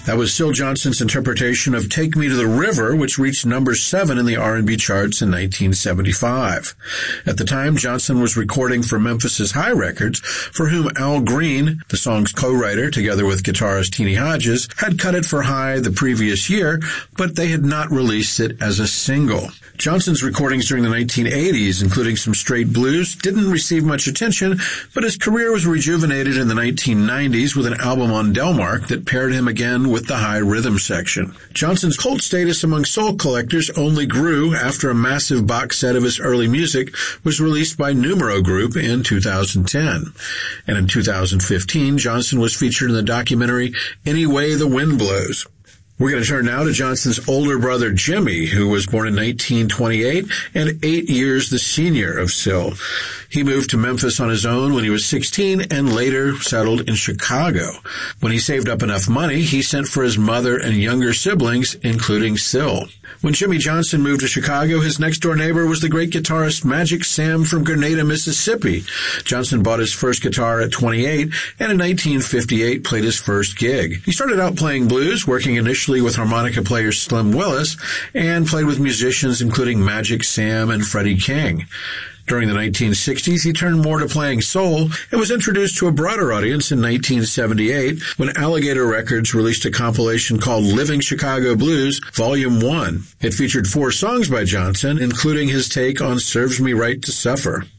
That was Syl Johnson's interpretation of Take Me to the River, which reached number 7 in the R&B charts in 1975. At the time, Johnson was recording for Memphis's High Records, for whom Al Green, the song's co-writer, together with guitarist Teenie Hodges, had cut it for High the previous year, but they had not released it as a single. Johnson's recordings during the 1980s, including some straight blues, didn't receive much attention, but his career was rejuvenated in the 1990s with an album on Delmark that paired him again with the High rhythm section. Johnson's cult status among soul collectors only grew after a massive box set of his early music was released by Numero Group in 2010. And in 2015, Johnson was featured in the documentary Any Way the Wind Blows. We're going to turn now to Johnson's older brother, Jimmy, who was born in 1928 and 8 years the senior of Syl. He moved to Memphis on his own when he was 16 and later settled in Chicago. When he saved up enough money, he sent for his mother and younger siblings, including Syl. When Jimmy Johnson moved to Chicago, his next-door neighbor was the great guitarist Magic Sam from Grenada, Mississippi. Johnson bought his first guitar at 28 and in 1958 played his first gig. He started out playing blues, working initially with harmonica player Slim Willis, and played with musicians including Magic Sam and Freddie King. During the 1960s, he turned more to playing soul and was introduced to a broader audience in 1978 when Alligator Records released a compilation called Living Chicago Blues, Volume 1. It featured 4 songs by Johnson, including his take on Serves Me Right to Suffer.